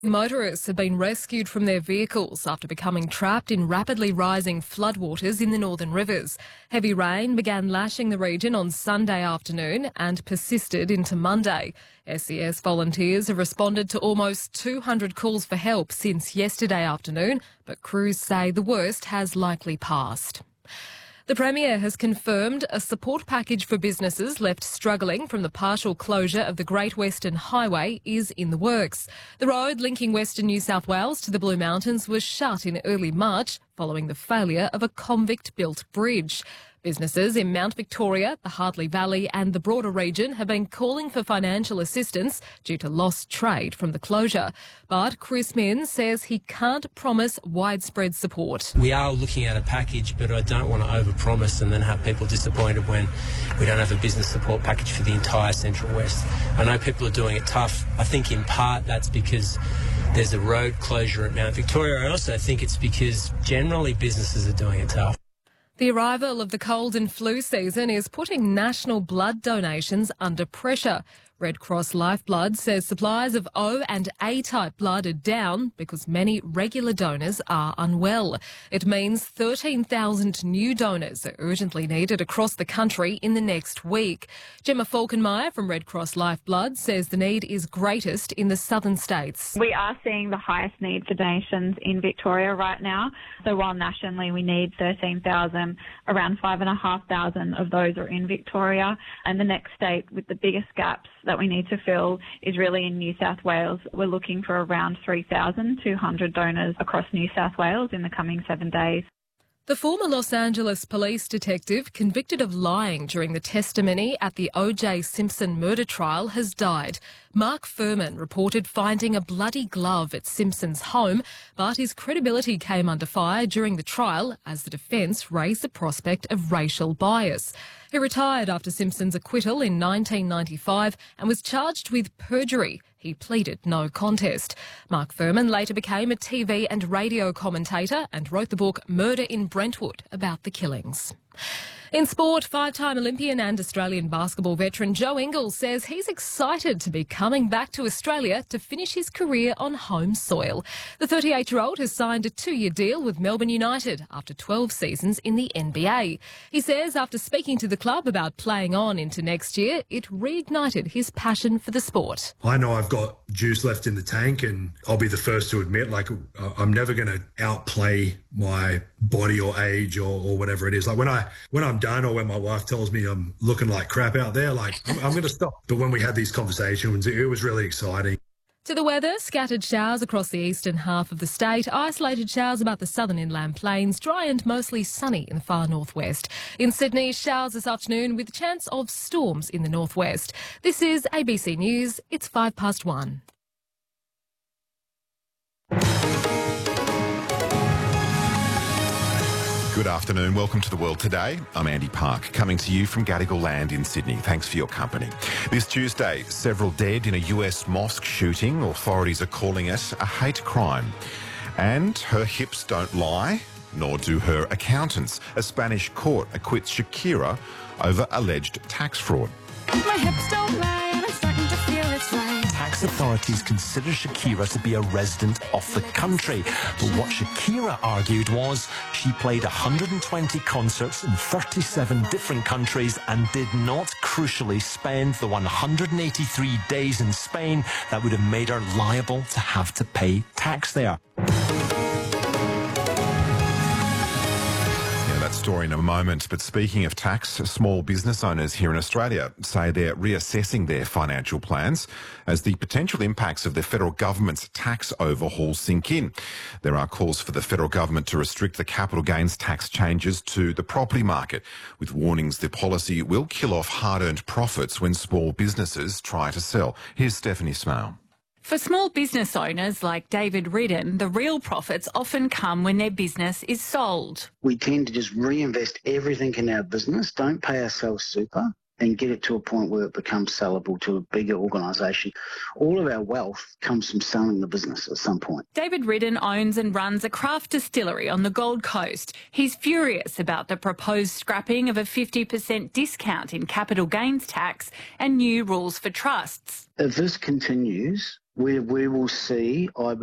Motorists have been rescued from their vehicles after becoming trapped in rapidly rising floodwaters in the northern rivers. Heavy rain began lashing the region on Sunday afternoon and persisted into Monday. SES volunteers have responded to almost 200 calls for help since yesterday afternoon, but crews say the worst has likely passed. The Premier has confirmed a support package for businesses left struggling from the partial closure of the Great Western Highway is in the works. The road linking Western New South Wales to the Blue Mountains was shut in early March following the failure of a convict-built bridge. Businesses in Mount Victoria, the Hartley Valley and the broader region have been calling for financial assistance due to lost trade from the closure. But Chris Minns says he can't promise widespread support. We are looking at a package, but I don't want to overpromise and then have people disappointed when we don't have a business support package for the entire Central West. I know people are doing it tough. I think in part that's because there's a road closure at Mount Victoria. I also think it's because generally businesses are doing it tough. The arrival of the cold and flu season is putting national blood donations under pressure. Red Cross Lifeblood says supplies of O and A-type blood are down because many regular donors are unwell. It means 13,000 new donors are urgently needed across the country in the next week. Gemma Falkenmeyer from Red Cross Lifeblood says the need is greatest in the southern states. We are seeing the highest need for donations in Victoria right now. So while nationally we need 13,000, around 5,500 of those are in Victoria. And the next state with the biggest gaps that we need to fill is really in New South Wales. We're looking for around 3,200 donors across New South Wales in the coming 7 days. The former Los Angeles police detective convicted of lying during the testimony at the O.J. Simpson murder trial has died. Mark Furman reported finding a bloody glove at Simpson's home, but his credibility came under fire during the trial as the defence raised the prospect of racial bias. He retired after Simpson's acquittal in 1995 and was charged with perjury. He pleaded no contest. Mark Furman later became a TV and radio commentator and wrote the book Murder in Brentwood about the killings. In sport, five-time Olympian and Australian basketball veteran Joe Ingles says he's excited to be coming back to Australia to finish his career on home soil. The 38-year-old has signed a 2-year deal with Melbourne United after 12 seasons in the NBA. He says after speaking to the club about playing on into next year, it reignited his passion for the sport. I know I've got juice left in the tank, and I'll be the first to admit, I'm never going to outplay my body or age or whatever it is. Like when I'm done, or when my wife tells me I'm looking like crap out there, I'm going to stop. But when we had these conversations, it was really exciting. To the weather, scattered showers across the eastern half of the state, isolated showers about the southern inland plains, dry and mostly sunny in the far northwest. In Sydney, showers this afternoon with a chance of storms in the northwest. This is ABC News. It's 1:05. Good afternoon. Welcome to The World Today. I'm Andy Park, coming to you from Gadigal Land in Sydney. Thanks for your company. This Tuesday, several dead in a US mosque shooting. Authorities are calling it a hate crime. And her hips don't lie, nor do her accountants. A Spanish court acquits Shakira over alleged tax fraud. My hips don't lie and I'm starting to feel it's right. Tax authorities consider Shakira to be a resident of the country. But what Shakira argued was she played 120 concerts in 37 different countries and did not, crucially, spend the 183 days in Spain that would have made her liable to have to pay tax there. Story in a moment, but speaking of tax, small business owners here in Australia say they're reassessing their financial plans as the potential impacts of the federal government's tax overhaul sink in. There are calls for the federal government to restrict the capital gains tax changes to the property market, with warnings the policy will kill off hard-earned profits when small businesses try to sell. Here's Stephanie Smale. For small business owners like David Ridden, the real profits often come when their business is sold. We tend to just reinvest everything in our business, don't pay ourselves super, and get it to a point where it becomes sellable to a bigger organisation. All of our wealth comes from selling the business at some point. David Ridden owns and runs a craft distillery on the Gold Coast. He's furious about the proposed scrapping of a 50% discount in capital gains tax and new rules for trusts. If this continues, We will see, I